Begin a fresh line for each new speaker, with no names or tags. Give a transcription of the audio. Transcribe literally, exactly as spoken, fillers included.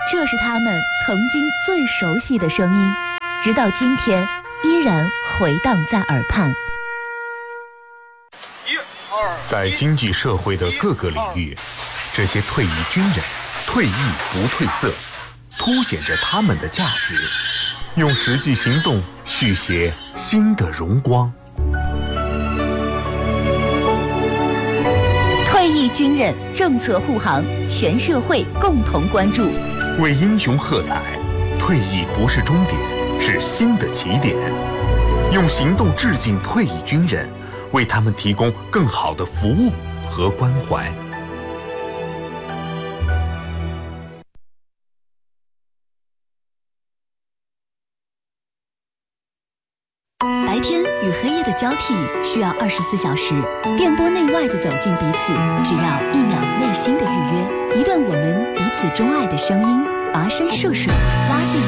这是他们曾经最熟悉的声音，直到今天依然回荡在耳畔。
在经济社会的各个领域，这些退役军人退役不褪色，凸显着他们的价值，用实际行动续写新的荣光。
退役军人政策护航，全社会共同关注。
为英雄喝彩，退役不是终点，是新的起点。用行动致敬退役军人，为他们提供更好的服务和关怀。
白天与黑夜的交替需要二十四小时，电波内外的走进彼此，只要一秒内心的预约，一段我们彼此钟爱的声音，跋山涉水，拉近